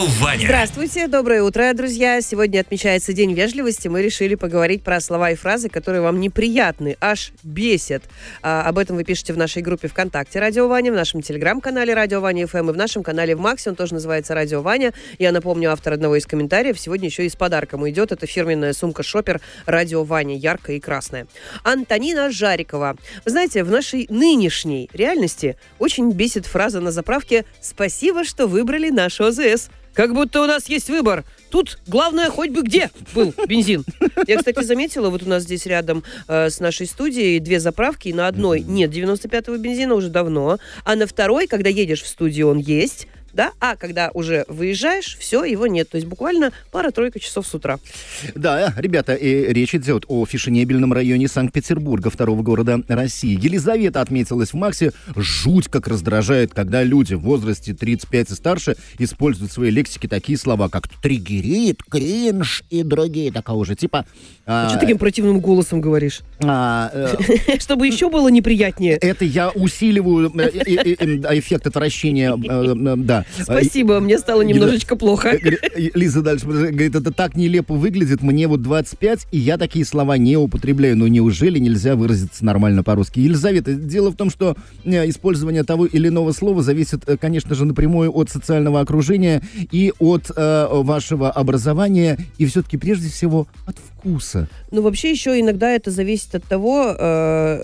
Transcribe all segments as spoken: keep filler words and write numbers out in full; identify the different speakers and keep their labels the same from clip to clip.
Speaker 1: Ваня.
Speaker 2: Здравствуйте, доброе утро, друзья. Сегодня отмечается День вежливости. Мы решили поговорить про слова и фразы, которые вам неприятны, аж бесят. А, об этом вы пишете в нашей группе ВКонтакте «Радио Ваня», в нашем телеграм-канале «Радио Ваня эф эм» и в нашем канале в Максе, он тоже называется «Радио Ваня». Я напомню, автор одного из комментариев сегодня еще и с подарком идет. Это фирменная сумка-шопер «Радио Ваня», яркая и красная. Антонина Жарикова. Вы знаете, в нашей нынешней реальности очень бесит фраза на заправке «Спасибо, что выбрали наш О З С». Как будто у нас есть выбор. Тут главное хоть бы где был бензин. Я, кстати, заметила, вот у нас здесь рядом э, с нашей студией две заправки. И на одной нет девяносто пятого бензина уже давно, а на второй, когда едешь в студию, он есть. Да, а когда уже выезжаешь, все, его нет. То есть буквально пара-тройка часов с утра.
Speaker 3: Да, ребята, и речь идет о фешенебельном районе Санкт-Петербурга, второго города России. Елизавета отметилась в Максе. Жуть как раздражает, когда люди в возрасте тридцать пять и старше используют в своей лексике такие слова, как триггерит, кринж и другие такого же типа.
Speaker 2: А, а что таким противным голосом говоришь? А, э, Чтобы еще было неприятнее.
Speaker 3: Это я усиливаю эффект отвращения, да.
Speaker 2: Спасибо, мне стало немножечко плохо.
Speaker 3: Лиза дальше говорит, это так нелепо выглядит, мне вот двадцать пять, и я такие слова не употребляю. Но неужели нельзя выразиться нормально по-русски? Елизавета, дело в том, что использование того или иного слова зависит, конечно же, напрямую от социального окружения и от э, вашего образования, и все-таки прежде всего от вкуса.
Speaker 2: Ну, вообще еще иногда это зависит от того, э,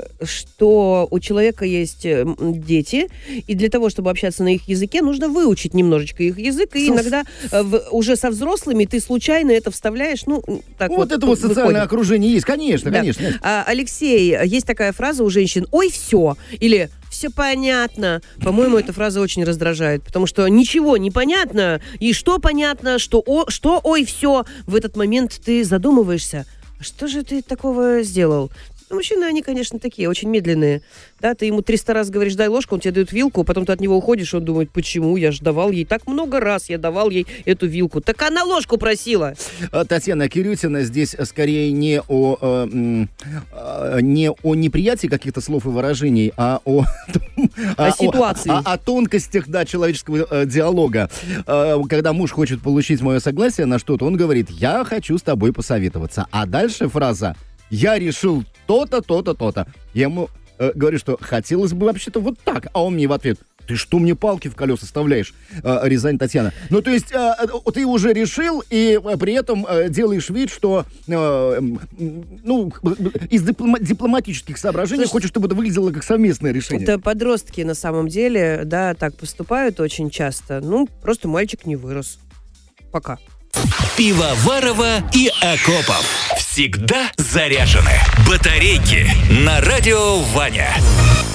Speaker 2: что у человека есть дети, и для того, чтобы общаться на их языке, нужно выучить немножечко их язык, и иногда э, в, уже со взрослыми ты случайно это вставляешь, ну, так вот.
Speaker 3: Вот это вот социальное окружение есть, конечно,
Speaker 2: да.
Speaker 3: конечно.
Speaker 2: А, Алексей, есть такая фраза у женщин: «Ой, все», или «все понятно». По-моему, эта фраза очень раздражает, потому что ничего не понятно, и что понятно, что, о, что «ой, все», в этот момент ты задумываешься, что же ты такого сделал? Ну, мужчины, они, конечно, такие, очень медленные. Да, ты ему триста раз говоришь, дай ложку, он тебе дает вилку, потом ты от него уходишь, он думает, почему? Я же давал ей так много раз, я давал ей эту вилку. Так она ложку просила.
Speaker 3: Татьяна Кирютина здесь скорее не о, э, не о неприятии каких-то слов и выражений, а о,
Speaker 2: о ситуации.
Speaker 3: О, о, о тонкостях, да, человеческого э, диалога. Э, когда муж хочет получить мое согласие на что-то, он говорит, я хочу с тобой посоветоваться. А дальше фраза «я решил то-то, то-то, то-то». Я ему э, говорю, что хотелось бы вообще-то вот так. А он мне в ответ: ты что мне палки в колеса вставляешь, э, Рязань Татьяна? Ну, то есть, э, ты уже решил, и э, при этом э, делаешь вид, что э, ну, из диплома- дипломатических соображений Слушай, хочешь, чтобы это выглядело как совместное решение.
Speaker 2: Это подростки на самом деле, да, так поступают очень часто. Ну, просто мальчик не вырос. Пока.
Speaker 1: Пивоварова и Акопов. Всегда заряжены. Батарейки на Радио Ваня.